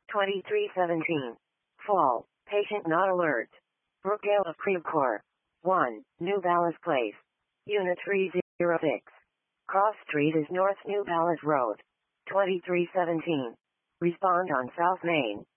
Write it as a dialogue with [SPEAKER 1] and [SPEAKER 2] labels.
[SPEAKER 1] 2317. Fall. Patient not alert. Brookdale of Creve 1. New Ballas Place. Unit 306. Cross Street is North New Ballas Road. 2317. Respond on South Main.